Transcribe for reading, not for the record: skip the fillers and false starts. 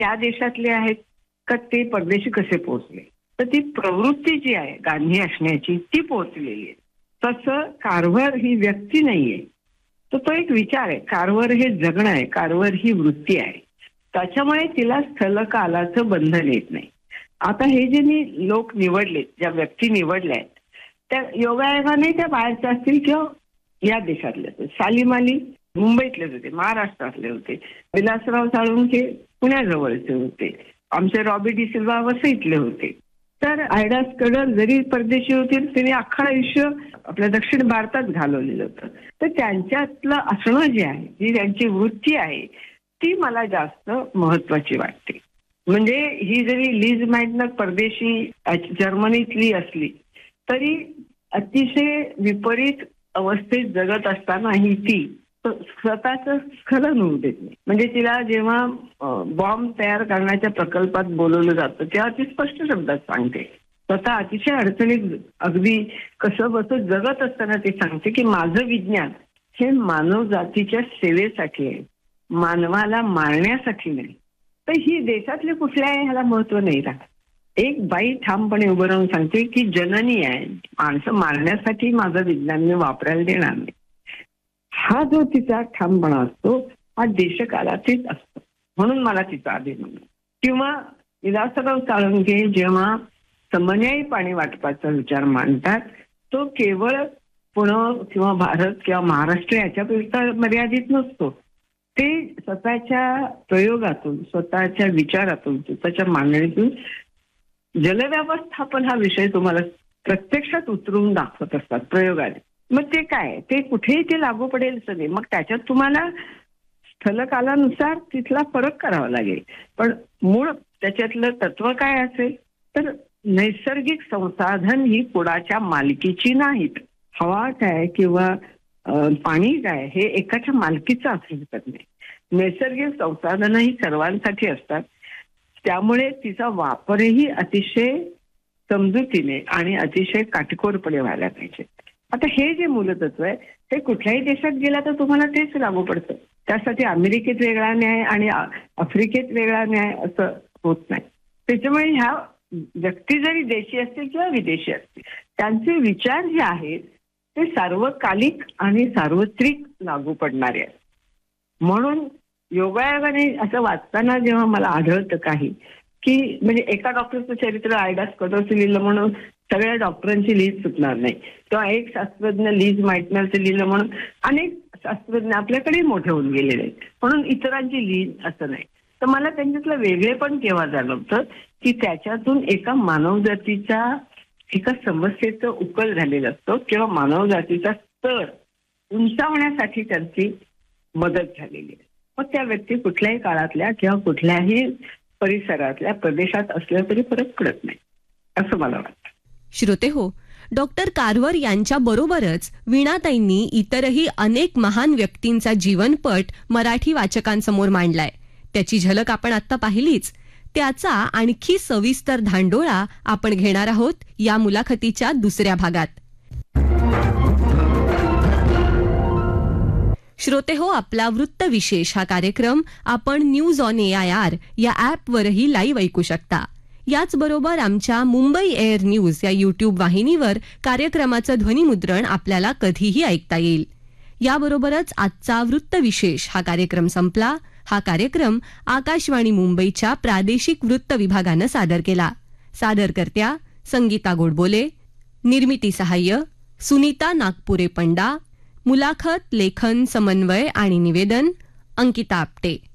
त्या देशातले आहेत का ते परदेशी कसे पोहोचले. तर ती प्रवृत्ती जी आहे गांधी असण्याची ती पोहोचलेली आहे. तसं कार्व्हर ही व्यक्ती नाहीये, तर तो एक विचार आहे. कार्व्हर हे जगणं आहे, कार्व्हर ही वृत्ती आहे. त्याच्यामुळे तिला स्थलकालाचं बंधन येत नाही. आता हे जे लोक निवडले, ज्या व्यक्ती निवडल्या आहेत त्या योगायोगाने त्या बाहेरच्या असतील किंवा या देशातले. सालीम अली मुंबईतलेच होते, महाराष्ट्रातले होते. विलासराव साळुंखे पुण्याजवळचे होते. आमचे रॉबी डी सिल्वा वसईतले होते. तर आयडा स्कडर जरी परदेशी होते त्यांनी अख्खं आयुष्य आपल्या दक्षिण भारतात घालवलेलं होतं. तर त्यांच्यातलं असणं जे आहे, जी त्यांची वृत्ती आहे ती मला जास्त महत्वाची वाटते. म्हणजे ही जरी लिज माइटनर परदेशी जर्मनीतली असली तरी अतिशय विपरीत अवस्थेत जगत असतानाही ती स्वतःचं स्खलन होऊ देत नाही. म्हणजे तिला जेव्हा बॉम्ब तयार करण्याच्या प्रकल्पात बोलवलं जातं तेव्हा ती स्पष्ट शब्दात सांगते. स्वतः अतिशय अडचणीत अगदी कसं बसं जगत असताना ती सांगते की माझं विज्ञान हे मानव जातीच्या सेवेसाठी आहे, मानवाला मारण्यासाठी नाही. तर ही देशातल्या कुठल्याही ह्याला महत्व नाही राहत. एक बाई ठामपणे उभं राहून सांगते की जननी आहे, माणसं मारण्यासाठी माझं विज्ञान मी वापरायला देणार नाही. हा जो तिचा ठामपणा असतो हा देशकालातीत असतो. म्हणून मला तिचा अभिमान. किंवा विलासराव साळुंखे जेव्हा समन्यायी पाणी वाटपाचा विचार मांडतात तो केवळ पुणे किंवा भारत किंवा महाराष्ट्र याच्यापेक्षा मर्यादित नसतो. ते स्वतःच्या प्रयोगातून, स्वतःच्या विचारातून, स्वतःच्या मांडणीतून जलव्यवस्थापन हा विषय तुम्हाला प्रत्यक्षात उतरवून दाखवत असतात प्रयोगाने. मग ते काय, ते कुठेही ते लागू पडेल सगळे. मग त्याच्यात तुम्हाला स्थलकालानुसार तिथला फरक करावा लागेल. पण मूळ त्याच्यातलं तत्व काय असेल तर नैसर्गिक संसाधन ही कुणाच्या मालकीची नाहीत. हवा काय किंवा पाणी काय हे एकाच्या मालकीचं असू शकत नाही. नैसर्गिक संसाधनं ही सर्वांसाठी असतात. त्यामुळे तिचा वापरही अतिशय समजुतीने आणि अतिशय काटेकोरपणे व्हायला पाहिजे. आता हे जे मूलतत्व आहे ते कुठल्याही देशात गेला तर तुम्हाला तेच लागू पडतं. त्यासाठी अमेरिकेत वेगळा न्याय आणि आफ्रिकेत वेगळा न्याय असं होत नाही. त्याच्यामुळे ह्या व्यक्ती जरी देशी असतील किंवा विदेशी असतील त्यांचे विचार जे आहेत ते सार्वकालिक आणि सार्वत्रिक लागू पडणारे आहेत. म्हणून योगायोगाने असं वाचताना जेव्हा मला आढळतं काही की म्हणजे एका डॉक्टरचं चरित्र आयडा स्कॉटरचं लिहिलं म्हणून सगळ्या डॉक्टरांची लीज सुटणार नाही, किंवा एक शास्त्रज्ञ लीज माइटनरचं लिहिलं म्हणून अनेक शास्त्रज्ञ आपल्याकडे मोठे होऊन गेलेले आहेत म्हणून इतरांची लीज असं नाही. तर मला त्यांच्यातलं वेगळेपण केव्हा जाणवतं की त्याच्यातून एका मानवजातीच्या एका समस्येचं उकल झालेलं असतं किंवा मानवजातीचा स्तर उंचावण्यासाठी त्यांची मदत झालेली आहे. मग त्या व्यक्ती कुठल्याही काळातल्या किंवा कुठल्याही परिसरातल्या प्रदेशात असल्या तरी फरक पडत नाही असं मला वाटतं. श्रोते हो, डॉक्टर कार्व्हर यांच्या बरोबरच वीणाताईंनी इतरही अनेक महान व्यक्तींचा जीवनपट मराठी वाचकांसमोर मांडलाय. त्याची झलक आपण आता पाहिलीच. त्याचा आणखी सविस्तर धांडोळा आपण घेणार आहोत या मुलाखतीच्या दुसऱ्या भागात. श्रोते हो, आपला वृत्त विशेष हा कार्यक्रम आपण न्यूज ऑन AIR या ॲपवरही लाईव्ह ऐकू शकता. याचबरोबर आमच्या मुंबई एअर न्यूज या YouTube वाहिनीवर कार्यक्रमाचं ध्वनिमुद्रण आपल्याला कधीही ऐकता येईल. याबरोबरच आजचा वृत्त विशेष हा कार्यक्रम संपला. हा कार्यक्रम आकाशवाणी मुंबईच्या प्रादेशिक वृत्त विभागानं सादर केला. सादरकर्त्या संगीता गोडबोले, निर्मिती सहाय्य सुनीता नागपुरे पंडा, मुलाखत लेखन समन्वय आणि निवेदन अंकिता आपटे.